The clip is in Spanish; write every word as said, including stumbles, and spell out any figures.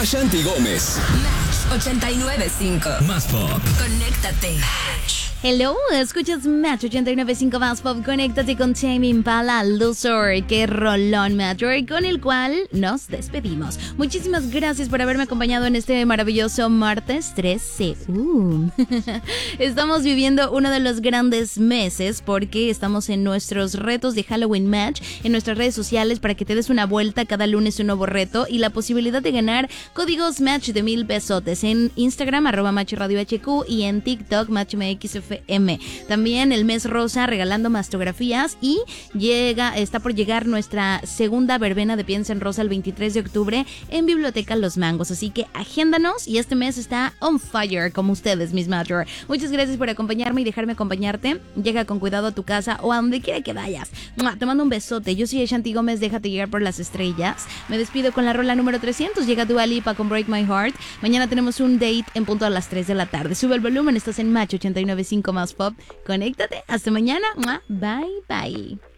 Ashanti Gómez. Match ochenta y nueve punto cinco. Más pop. Conéctate. Hello, escuchas Match ochenta y nueve punto cinco Más Pop. Conéctate con Tame Impala, Loser. Qué rolón, Match, con el cual nos despedimos. Muchísimas gracias por haberme acompañado en este maravilloso martes trece. Uh. Estamos viviendo uno de los grandes meses porque estamos en nuestros retos de Halloween Match en nuestras redes sociales para que te des una vuelta. Cada lunes un nuevo reto y la posibilidad de ganar códigos Match de mil pesotes en Instagram, arroba Match Radio H Q, y en TikTok, Match M X F M. También el mes rosa regalando mastografías, y llega, está por llegar nuestra segunda verbena de Piensa en Rosa el veintitrés de octubre en Biblioteca Los Mangos, así que agéndanos, y este mes está on fire como ustedes, mis Matcher. Muchas gracias por acompañarme y dejarme acompañarte. Llega con cuidado a tu casa o a donde quiera que vayas. Te mando un besote. Yo soy Ashanti Gómez, déjate llegar por las estrellas. Me despido con la rola número trescientos. Llega Dua Lipa con Break My Heart. Mañana tenemos un date en punto a las tres de la tarde. Sube el volumen, estás en Match ochenta y nueve punto cinco Más Pop. Conéctate, hasta mañana. Bye, bye.